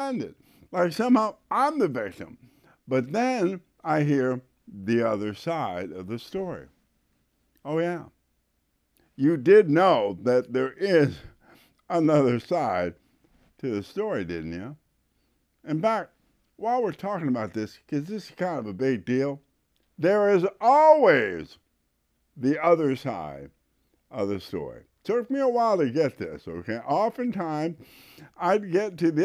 defended, like somehow I'm the victim. But then I hear the other side of the story. Oh, yeah. You did know that there is another side to the story, didn't you? In fact, while we're talking about this, because this is kind of a big deal, there is always the other side of the story. Took me a while to get this, okay? Oftentimes, I'd get to the